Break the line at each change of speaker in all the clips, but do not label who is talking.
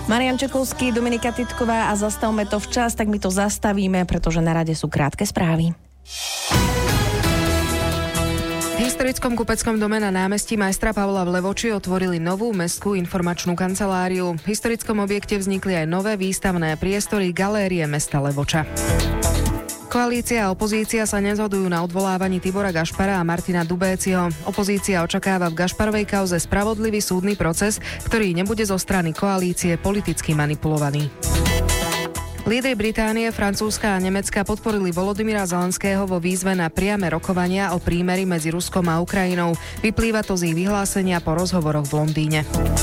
Marian Čekovský, Dominika Titková a zastavme to včas, tak my to zastavíme, pretože na rade sú krátke správy.
V historickom kupeckom dome na námestí majstra Pavla v Levoči otvorili novú mestskú informačnú kanceláriu. V historickom objekte vznikli aj nové výstavné priestory galérie mesta Levoča. Koalícia a opozícia sa nezhodujú na odvolávaní Tibora Gašpara a Martina Dubéciho. Opozícia očakáva v Gašparovej kauze spravodlivý súdny proces, ktorý nebude zo strany koalície politicky manipulovaný. Lídri Británie, Francúzska a Nemecka podporili Volodymyra Zelenského vo výzve na priame rokovania o prímeri medzi Ruskom a Ukrajinou. Vyplýva to z ich vyhlásenia po rozhovoroch v Londýne.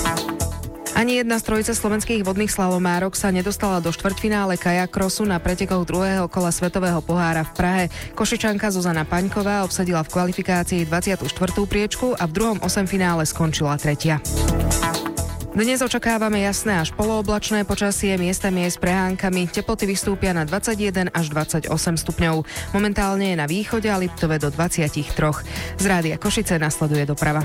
Ani jedna z trojice slovenských vodných slalomárok sa nedostala do štvrťfinále kajakrosu na pretekoch druhého kola Svetového pohára v Prahe. Košičanka Zuzana Paňková obsadila v kvalifikácii 24. priečku a v druhom osemfinále skončila 3. Dnes očakávame jasné až polooblačné počasie, miestami aj s prehánkami. Teploty vystúpia na 21 až 28 stupňov. Momentálne je na východe a Liptove do 23. Z Rádia Košice nasleduje doprava.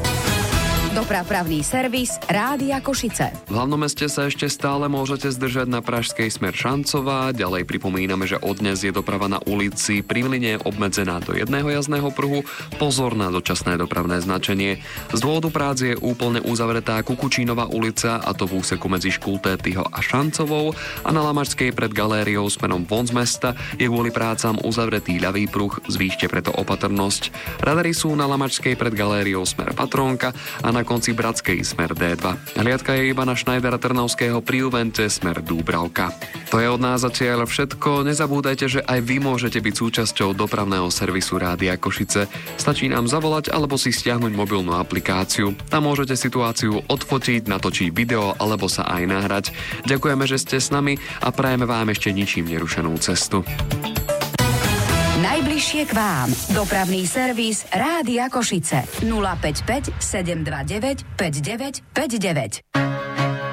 Dopravný servis Rádia Košice.
V hlavnom meste sa ešte stále môžete zdržať na pražskej smer Šancová. Ďalej pripomíname, že od dnes je doprava na ulici Pri Mlyne obmedzená do jedného jazdného pruhu. Pozor na dočasné dopravné značenie. Z dôvodu prác je úplne uzavretá Kukučínova ulica, a to v úseku medzi Škultétyho a Šancovou, a na Lamačskej pred galériou smerom von z mesta je kvôli prácam uzavretý ľavý pruh. Zvýšte preto opatrnosť. Radary sú na Lamačskej pred galériou smer Patrónka a na konci Bratskej smer D2. Hliadka je iba na Šnajdera Trnavského pri Juvente smer Dúbravka. To je od nás zatiaľ všetko. Nezabúdajte, že aj vy môžete byť súčasťou dopravného servisu Rádia Košice. Stačí nám zavolať alebo si stiahnuť mobilnú aplikáciu. Tam môžete situáciu odfotiť, natočiť video alebo sa aj nahrať. Ďakujeme, že ste s nami a prajeme vám ešte ničím nerušenú cestu.
Najbližšie k vám. Dopravný servis Rádia Košice. 055 729 5959.